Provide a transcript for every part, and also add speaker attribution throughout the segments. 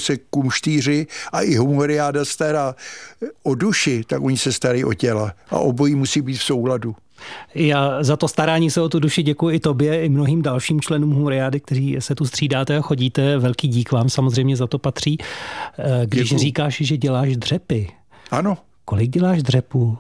Speaker 1: se kumštýři a i humoriáda stará o duši, tak oni se starají o těla. A obojí musí být v souladu.
Speaker 2: Já za to starání se o tu duši děkuji i tobě, i mnohým dalším členům humoriády, kteří se tu střídáte a chodíte. Velký dík vám samozřejmě za to patří. Když říkáš, že děláš dřepy.
Speaker 1: Ano.
Speaker 2: Kolik děláš dřepů?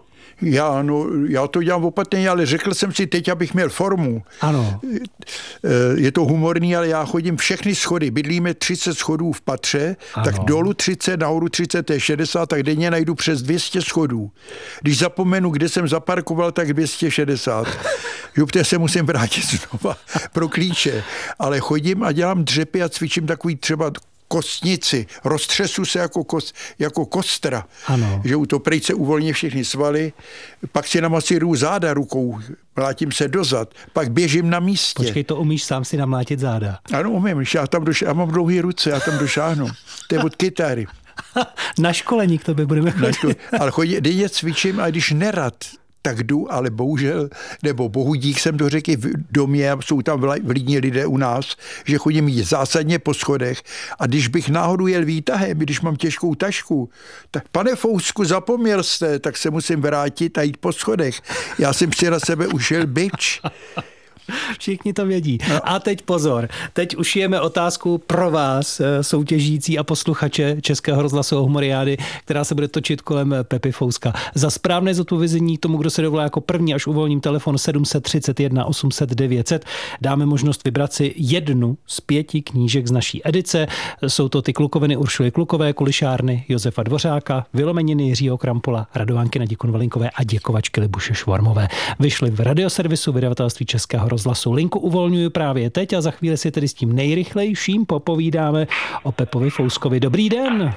Speaker 1: Já to dělám opatrně, ale řekl jsem si teď, abych měl formu.
Speaker 2: Ano.
Speaker 1: Je to humorný, ale já chodím všechny schody. Bydlíme 30 schodů v patře, ano. Tak dolů 30, nahoru 30, to je 60, tak denně najdu přes 200 schodů. Když zapomenu, kde jsem zaparkoval, tak 260. Protože se musím vrátit znova pro klíče. Ale chodím a dělám dřepy a cvičím takový třeba kostnici, roztřesu se jako kostra,
Speaker 2: ano.
Speaker 1: Že u toho pryč se uvolní všechny svaly, pak si namasíruju záda rukou, mlátím se dozad, pak běžím na místě.
Speaker 2: Počkej, to umíš sám si namlátit záda?
Speaker 1: Ano, umím, já mám dlouhé ruce, já tam došáhnu. To je od kytary.
Speaker 2: Na školení k tobě budeme chodit.
Speaker 1: Ale denně cvičím a když nerad, tak jdu, ale bohužel, nebo bohu dík jsem do řeky v domě, jsou tam vlídní lidé u nás, že chodím jít zásadně po schodech a když bych náhodou jel výtahem, když mám těžkou tašku, tak pane Fousku, zapomněl jste, tak se musím vrátit a jít po schodech. Já jsem si na sebe ušel bič.
Speaker 2: Všichni to vědí. A teď pozor, teď ušijeme otázku pro vás, soutěžící a posluchače Českého rozhlasu humoriády, která se bude točit kolem Pepy Fouska. Za správné zodpovězení tomu, kdo se dovolá jako první, až uvolním telefon 731 800 900, dáme možnost vybrat si jednu z 5 knížek z naší edice. Jsou to ty klukoviny Uršuly Klukové, Kulišárny Josefa Dvořáka, Vylomeniny Jiřího Krampola, Radovánky Nadi Konvalinkové a Děkovačky Libuše Švormové. Vyšly v radioservisu vydavatelství Českého rozhlasu. Linku uvolňuji právě teď a za chvíli si tedy s tím nejrychlejším popovídáme o Pepovi Fouskovi. Dobrý den.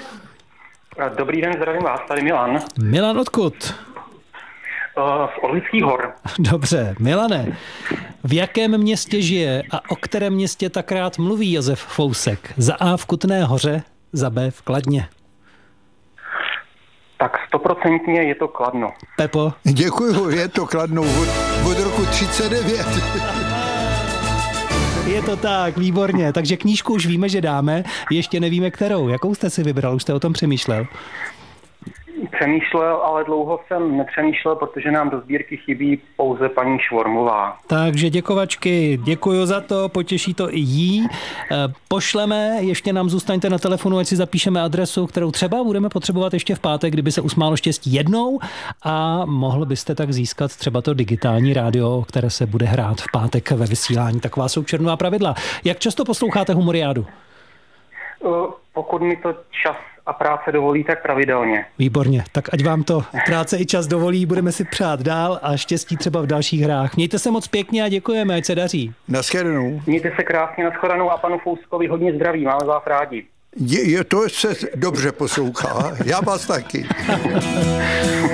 Speaker 3: Dobrý den, zdravím vás, tady Milan.
Speaker 2: Milan, odkud?
Speaker 3: Z Orlických hor.
Speaker 2: Dobře, Milane, v jakém městě žije a o kterém městě tak rád mluví Josef Fousek? Za A v Kutné Hoře, za B v Kladně.
Speaker 3: Tak 100% je to Kladno.
Speaker 2: Pepo?
Speaker 1: Děkuju, je to Kladno od roku 39.
Speaker 2: Je to tak, výborně. Takže knížku už víme, že dáme, ještě nevíme kterou. Jakou jste si vybral? Už jste o tom přemýšlel?
Speaker 3: Přemýšlel, ale dlouho jsem nepřemýšlel, protože nám do sbírky chybí pouze paní Švormová.
Speaker 2: Takže Děkovačky, děkuju za to, potěší to i jí. Pošleme, ještě nám zůstaňte na telefonu, ať si zapíšeme adresu, kterou třeba budeme potřebovat ještě v pátek, kdyby se usmálo štěstí jednou a mohl byste tak získat třeba to digitální rádio, které se bude hrát v pátek ve vysílání. Taková jsou černová pravidla. Jak často posloucháte humoriádu?
Speaker 3: Pokud mi to čas a práce dovolí, tak pravidelně.
Speaker 2: Výborně, tak ať vám to práce i čas dovolí, budeme si přát dál a štěstí třeba v dalších hrách. Mějte se moc pěkně a děkujeme, ať se daří.
Speaker 1: Naschledanou.
Speaker 3: Mějte se krásně, naschledanou a panu Fouskovi hodně zdraví, máme vás rádi.
Speaker 1: To se dobře poslouchá, já vás taky.